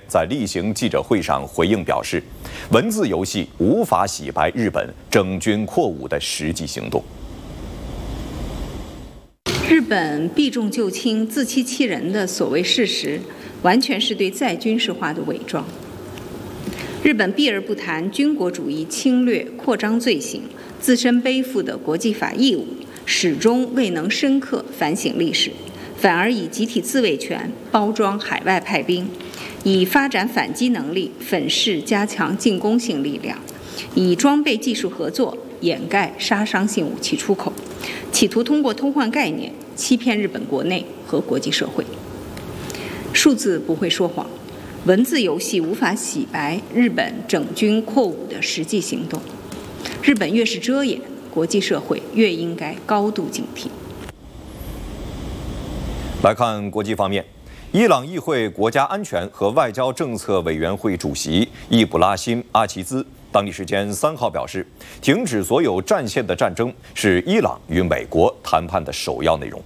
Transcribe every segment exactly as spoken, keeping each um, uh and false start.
在例行记者会上回应表示，文字游戏无法洗白日本整军扩武的实际行动。 日本避重就轻、自欺欺人的所谓事实，完全是对再军事化的伪装。日本避而不谈军国主义侵略扩张罪行，自身背负的国际法义务，始终未能深刻反省历史，反而以集体自卫权包装海外派兵，以发展反击能力粉饰加强进攻性力量，以装备技术合作掩盖杀伤性武器出口，企图通过偷换概念欺骗日本国内和国际社会。数字不会说谎，文字游戏无法洗白日本整军扩武的实际行动。日本越是遮掩，国际社会越应该高度警惕。 来看国际方面，伊朗议会国家安全和外交政策委员会主席易卜拉欣·阿齐兹当地时间三号表示，停止所有战线的战争是伊朗与美国谈判的首要内容。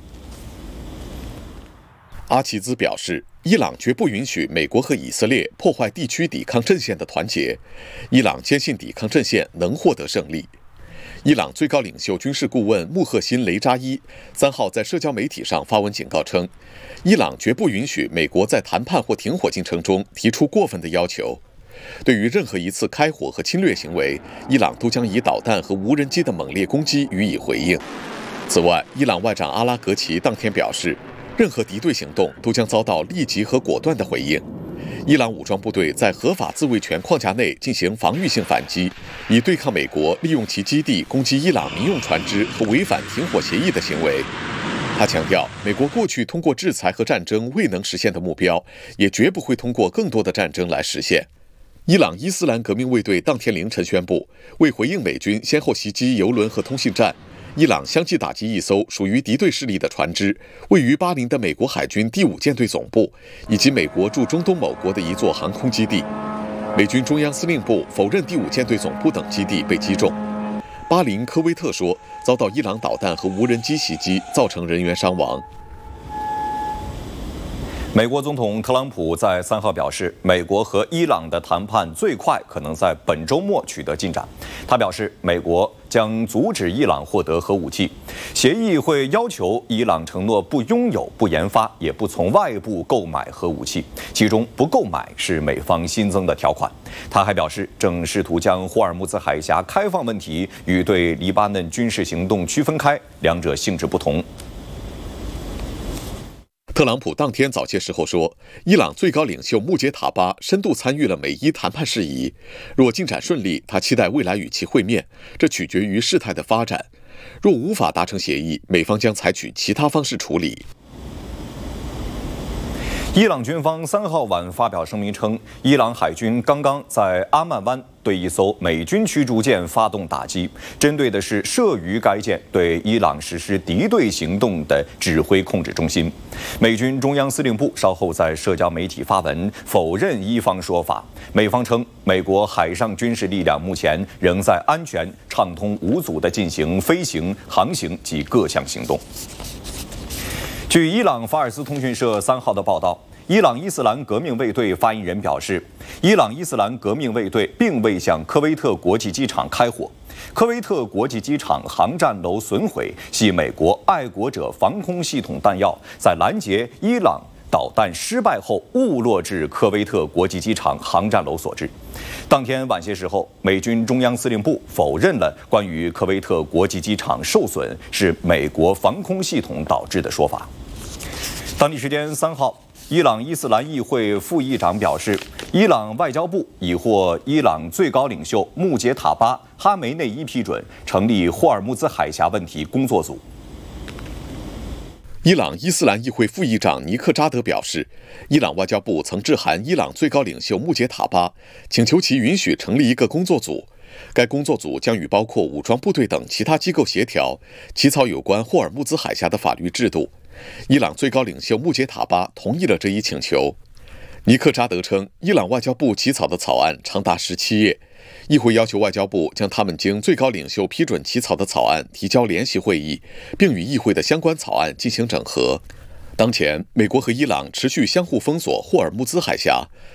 阿齐兹表示，伊朗绝不允许美国和以色列破坏地区抵抗阵线的团结，伊朗坚信抵抗阵线能获得胜利。伊朗最高领袖军事顾问穆赫辛·雷扎伊三号在社交媒体上发文警告称，伊朗绝不允许美国在谈判或停火进程中提出过分的要求。对于任何一次开火和侵略行为，伊朗都将以导弹和无人机的猛烈攻击予以回应。此外，伊朗外长阿拉格齐当天表示，任何敌对行动都将遭到立即和果断的回应。伊朗武装部队在合法自卫权框架内进行防御性反击，以对抗美国利用其基地攻击伊朗民用船只和违反停火协议的行为。他强调，美国过去通过制裁和战争未能实现的目标，也绝不会通过更多的战争来实现。伊朗伊斯兰革命卫队当天凌晨宣布，为回应美军先后袭击油轮和通信站，伊朗相继打击一艘属于敌对势力的船只，位于巴林的美国海军第五舰队总部，以及美国驻中东某国的一座航空基地。美军中央司令部否认第五舰队总部等基地被击中。巴林科威特说，遭到伊朗导弹和无人机袭击，造成人员伤亡。 美国总统特朗普在三号表示，美国和伊朗的谈判最快可能在本周末取得进展。他表示，美国将阻止伊朗获得核武器，协议会要求伊朗承诺不拥有、不研发，也不从外部购买核武器，其中不购买是美方新增的条款。他还表示，正试图将霍尔木兹海峡开放问题与对黎巴嫩军事行动区分开，两者性质不同。 特朗普当天早些时候说，伊朗最高领袖穆杰塔巴深度参与了美伊谈判事宜，若进展顺利，他期待未来与其会面，这取决于事态的发展。若无法达成协议，美方将采取其他方式处理。 伊朗军方三号晚发表声明称，伊朗海军刚刚在阿曼湾对一艘美军驱逐舰发动打击，针对的是设于该舰对伊朗实施敌对行动的指挥控制中心。美军中央司令部稍后在社交媒体发文否认伊方说法，美方称美国海上军事力量目前仍在安全、畅通无阻地进行飞行、航行及各项行动。据伊朗法尔斯通讯社三号的报道，伊朗伊斯兰革命卫队发言人表示，伊朗伊斯兰革命卫队并未向科威特国际机场开火。科威特国际机场航站楼损毁系美国爱国者防空系统弹药在拦截伊朗导弹失败后误落至科威特国际机场航站楼所致。当天晚些时候，美军中央司令部否认了关于科威特国际机场受损是美国防空系统导致的说法。当地时间三号，伊朗伊斯兰议会副议长表示，伊朗外交部已获伊朗最高领袖穆杰塔巴·哈梅内伊批准成立霍尔木兹海峡问题工作组。 伊朗伊斯兰议会副议长尼克扎德表示，伊朗外交部曾致函伊朗最高领袖穆杰塔巴，请求其允许成立一个工作组。该工作组将与包括武装部队等其他机构协调，起草有关霍尔木兹海峡的法律制度。伊朗最高领袖穆杰塔巴同意了这一请求。尼克扎德称，伊朗外交部起草的草案长达十七页，议会要求外交部将他们经最高领袖批准起草的草案提交联席会议，并与议会的相关草案进行整合。当前，美国和伊朗持续相互封锁霍尔木兹海峡，